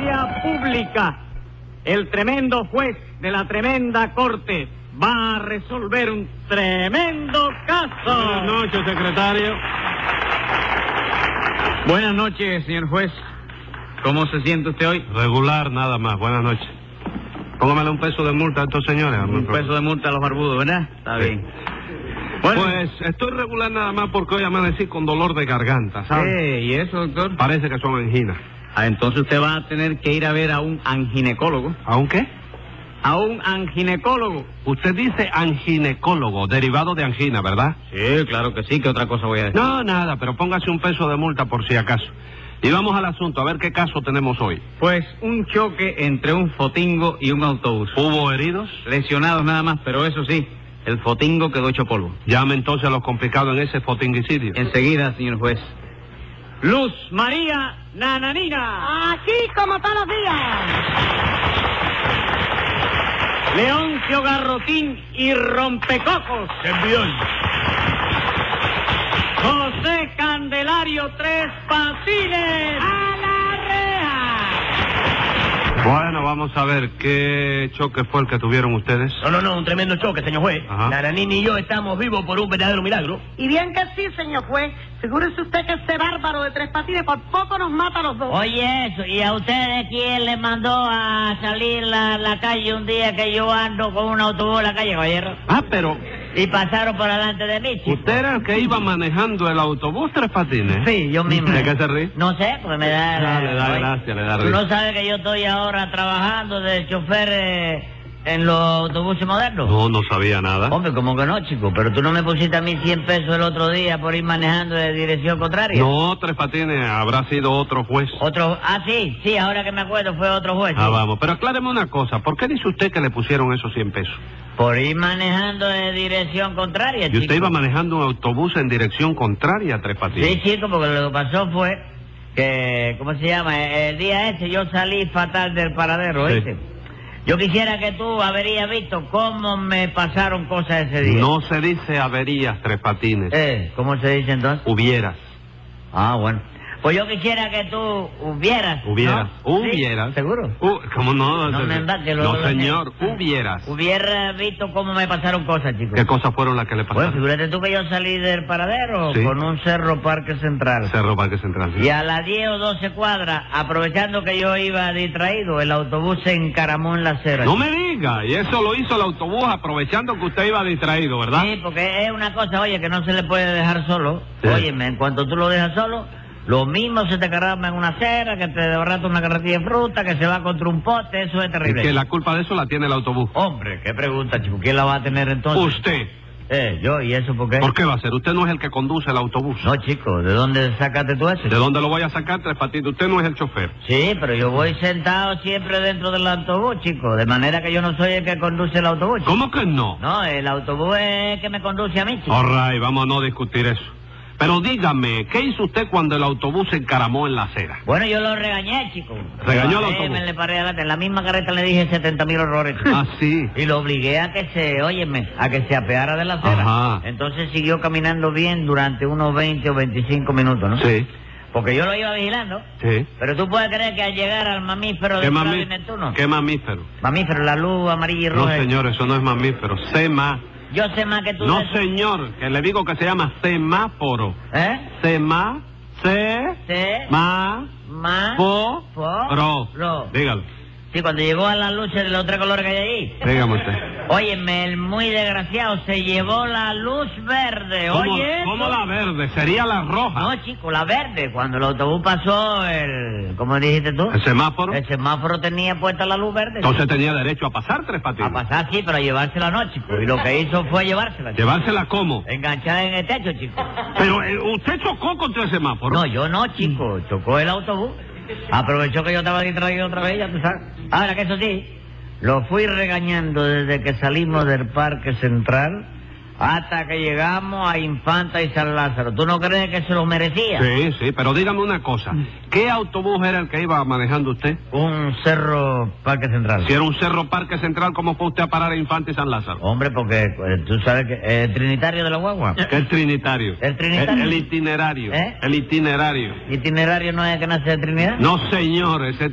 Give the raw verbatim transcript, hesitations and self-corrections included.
audiencia pública. El tremendo juez de la tremenda corte va a resolver un tremendo caso. Buenas noches, secretario. Buenas noches, señor juez. ¿Cómo se siente usted hoy? Regular, nada más. Buenas noches. Póngamele un peso de multa a estos señores. Un peso de multa a los barbudos, ¿verdad? Está Sí. bien. Bueno. Pues estoy regular nada más porque hoy amanecí con dolor de garganta, ¿sabes? ¿Qué? ¿Y eso, doctor? Parece que son anginas. Ah, entonces usted va a tener que ir a ver a un anginecólogo. ¿A un qué? A un anginecólogo. Usted dice anginecólogo, derivado de angina, ¿verdad? Sí, claro que sí. ¿Qué otra cosa voy a decir? No, nada, pero póngase un peso de multa por si acaso. Y vamos al asunto, a ver qué caso tenemos hoy. Pues un choque entre un fotingo y un autobús. ¿Hubo heridos? Lesionados nada más, pero eso sí, el fotingo quedó hecho polvo. Llame entonces a los complicados en ese fotinguicidio. Enseguida, señor juez. Luz María Nananina. Aquí como todos los días. Leoncio Garrotín y Rompecocos. ¡Envión! José Candelario Tres Patines. ¡A la reja! Bueno, vamos a ver, ¿qué choque fue el que tuvieron ustedes? No, no, no, un tremendo choque, señor juez. Ajá. Nananina y yo estamos vivos por un verdadero milagro. Y bien que sí, señor juez. Figúrese usted que ese bárbaro de Tres Patines por poco nos mata a los dos. Oye, eso, ¿y a ustedes quién les mandó a salir a la calle un día que yo ando con un autobús en la calle, caballero? Ah, pero Y pasaron por delante de mí, chico. ¿usted era el que iba manejando el autobús Tres Patines? Sí, yo mismo. ¿De qué se ríe? No sé, porque me da... Ah, le da oye, gracia, le da Tú risa. no sabes que yo estoy ahora trabajando de chofer eh, en los autobuses modernos. No, no sabía nada. Hombre, ¿cómo que no, chico? Pero tú no me pusiste a mí cien pesos el otro día por ir manejando de dirección contraria. No, Tres Patines, habrá sido otro juez. Otro... Ah, sí, sí, ahora que me acuerdo fue otro juez. Ah, sí. vamos, pero acláreme una cosa, ¿por qué dice usted que le pusieron esos cien pesos? Por ir manejando de dirección contraria, Y chico. usted iba manejando un autobús en dirección contraria a Tres Patines. Sí, chico, porque lo que pasó fue que, ¿cómo se llama? El día ese yo salí fatal del paradero, Sí. ¿viste? Yo quisiera que tú habrías visto cómo me pasaron cosas ese día. No se dice averías, Tres Patines. Eh, ¿cómo se dice entonces? Hubieras. Ah, bueno. Pues yo quisiera que tú hubieras. Hubieras. ¿no? Hubieras. ¿Sí? ¿Seguro? Uh, ¿Cómo no? No me embarque, lo- No, lo- señor, hubieras. Hubiera visto cómo me pasaron cosas, chicos. ¿Qué cosas fueron las que le Pues pasaron? figúrate tú que yo salí del paradero Sí. con un cerro Parque Central. Cerro Parque Central. sí. Y a las diez o doce cuadras, aprovechando que yo iba distraído, el autobús se encaramó en la acera. No me diga, y eso lo hizo el autobús aprovechando que usted iba distraído, ¿verdad? Sí, porque es una cosa, oye, que no se le puede dejar solo. Sí. Óyeme, en cuanto tú lo dejas solo, lo mismo se te caramba en una acera, que te desbarata una carretilla de fruta, que se va contra un poste, eso es Es terrible. que la culpa de eso la tiene el autobús. Hombre, qué pregunta, chico, ¿quién la va a tener entonces? Usted. Eh, yo, ¿y eso por qué? ¿Por qué va a ser? Usted no es el que conduce el autobús. No, chico, ¿de dónde sacaste tú eso? ¿De dónde lo voy a sacar, Tres Patines? Usted no es el chofer. Sí, pero yo voy sentado siempre dentro del autobús, chico, de manera que yo no soy el que conduce el autobús, chico. ¿Cómo que no? No, el autobús es el que me conduce a mí, chico. All right, vamos a no discutir eso. Pero dígame, ¿qué hizo usted cuando el autobús se encaramó en la acera? Bueno, yo lo regañé, chico. ¿Regañó al Eh, autobús? me le paré adelante. En la misma carreta le dije setenta mil horrores, chico. Ah, sí. Y lo obligué a que se, óyeme, a que se apeara de la acera. Ajá. Entonces siguió caminando bien durante unos veinte o veinticinco minutos, ¿no? Sí, Porque yo lo iba vigilando. sí. Pero tú puedes creer que al llegar al mamífero ¿Qué, de mamí- Flavio Neptuno... ¿Qué mamífero? Mamífero, la luz amarilla y No, roja. señor, eso no es mamífero. Sema. Yo sé más que tú No, de eso. señor, que le digo que se llama semáforo. ¿Eh? Sema, se, Se... ma, Ma... fo, fo- ro. ro. Dígalo, Sí, cuando llegó a las luces de los tres colores que hay ahí. dígame usted. Óyeme, el muy desgraciado se llevó la luz verde. ¿Cómo, Oye, cómo eso. la verde? Sería la roja. No, chico, la verde. Cuando el autobús pasó, el... ¿Cómo dijiste tú? ¿El semáforo? El semáforo tenía puesta la luz verde. Entonces tenía derecho a pasar, Tres A Patines. pasar, sí, pero a llevársela no, chico. Y lo que hizo fue llevársela, chico. ¿Llevársela cómo? Enganchada en el techo, chico. Pero eh, usted chocó contra el semáforo. No, yo no, chico. Chocó el autobús. Aprovechó que yo estaba distraído otra vez, ya tú sabes. Ahora que eso sí, lo fui regañando desde que salimos del Parque Central hasta que llegamos a Infanta y San Lázaro. ¿Tú no crees que se lo merecía? Sí, sí, pero dígame una cosa. ¿Qué autobús era el que iba manejando usted? Un cerro Parque Central. Si era un Cerro Parque Central, ¿cómo fue usted a parar a Infante y San Lázaro? Hombre, porque eh, tú sabes que el Trinitario de la Guagua. ¿Qué es Trinitario? ¿El Trinitario? El, el itinerario. ¿Eh? El itinerario. ¿Itinerario no es que nace de Trinidad? No, señor, ese